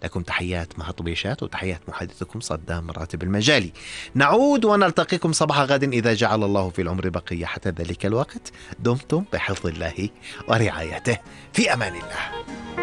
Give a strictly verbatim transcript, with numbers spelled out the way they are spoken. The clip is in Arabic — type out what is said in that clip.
لكم تحيات مها طبيشات، وتحيات محدثكم صدام راتب المجالي. نعود ونلتقيكم صباح غد إذا جعل الله في العمر بقية. حتى ذلك الوقت دمتم بحفظ الله ورعايته، في أمان الله.